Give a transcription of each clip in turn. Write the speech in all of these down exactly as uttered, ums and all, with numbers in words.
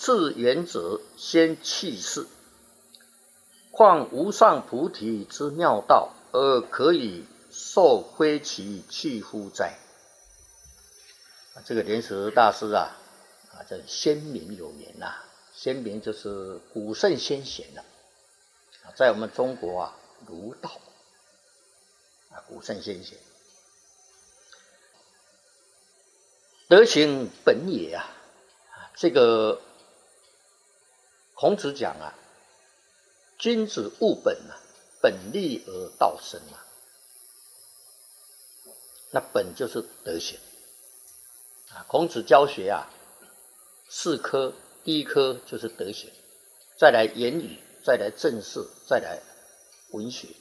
次元者先弃世，况无上菩提之妙道，而可以受非其去乎哉？这个莲池大师啊，啊，这先民有言呐、啊，先民就是古圣先贤了、啊，在我们中国啊，儒道啊，古圣先贤，德行本也啊，这个孔子讲啊，君子务本啊，本立而道生啊，那本就是德行。啊，孔子教学啊，四科，第一科就是德行，再来言语，再来政事，再来文学。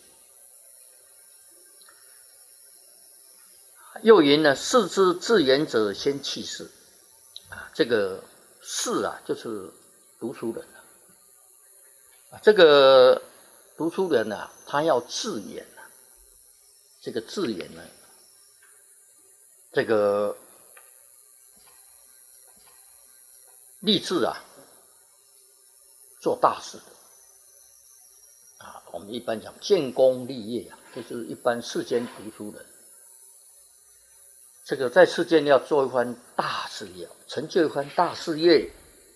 又云呢，士之自远者先弃世。啊，这个士啊，就是读书人啊。这个读书人啊，他要自远啊。这个自远呢，这个立志啊，做大事的啊，我们一般讲建功立业啊，就是一般世间读书人，这个在世间要做一番大事业，成就一番大事业，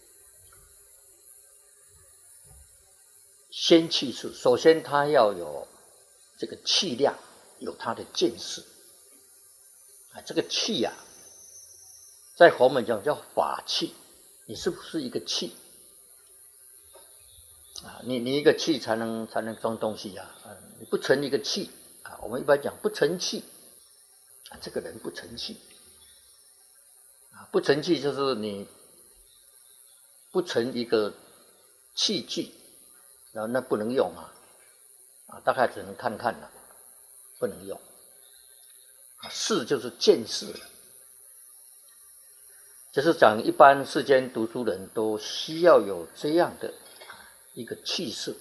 先弃世。首先他要有这个气量，有他的见识啊，这个气啊，在佛门讲叫法器。你是不是一个器啊？你你一个器才能才能装东西啊！啊你不成一个器啊，我们一般讲不成器啊，这个人不成器啊，不成器就是你不成一个器具，然后那不能用啊啊，大概只能看看了，不能用啊。识就是见识了。就是讲一般世间读书人都需要有这样的一个气势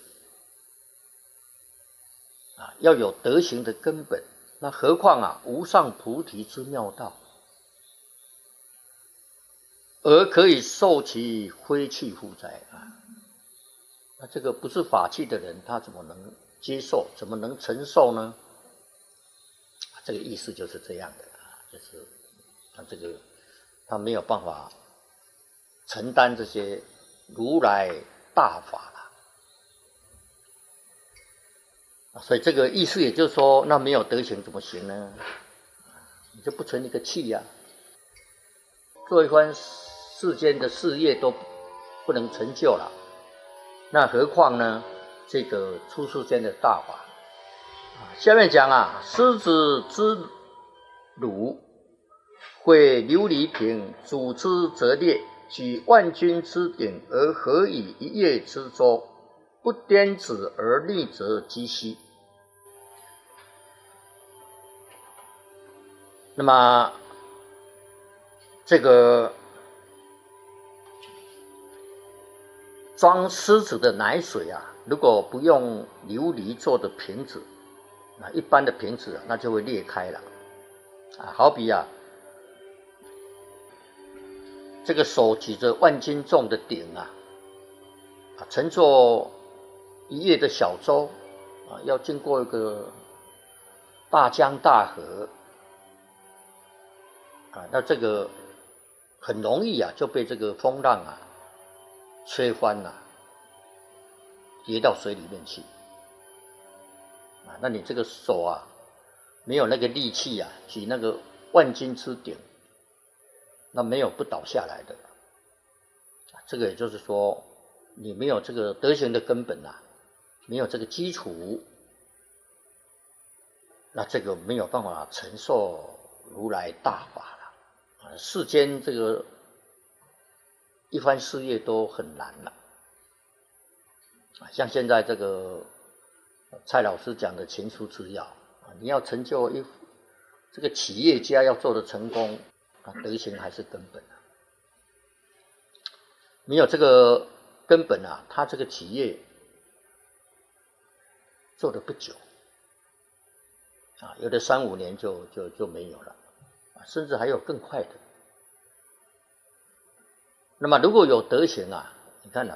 啊，要有德行的根本。那何况啊，无上菩提之妙道，而可以受其非去乎哉啊？那这个不是法器的人，他怎么能接受？怎么能承受呢？这个意思就是这样的啊，就是他这个。他没有办法承担这些如来大法了，所以这个意思也就是说，那没有德行怎么行呢？你就不成一个器呀、啊，做一番世间的事业都不能成就了，那何况呢？这个出世间的大法。下面讲啊，狮子之乳。会琉璃瓶，主之则列，举万钧之鼎，而何以一叶之舟？不颠子而立则几息。那么，这个装狮子的奶水啊，如果不用琉璃做的瓶子，那一般的瓶子、啊、那就会裂开了啊，好比啊。这个手举着万斤重的鼎啊，啊，乘坐一叶的小舟啊，要经过一个大江大河啊，那这个很容易啊就被这个风浪啊吹翻了、啊，跌到水里面去啊。那你这个手啊没有那个力气啊，举那个万斤之鼎。那没有不倒下来的，这个也就是说，你没有这个德行的根本啊，没有这个基础，那这个没有办法承受如来大法了啊！世间这个一番事业都很难了啊！像现在这个蔡老师讲的勤书治要啊，你要成就一这个企业家要做的成功。啊，德行还是根本啊！没有这个根本啊，他这个企业做的不久啊，有的三五年就就就没有了啊，甚至还有更快的。那么如果有德行啊， 你看了。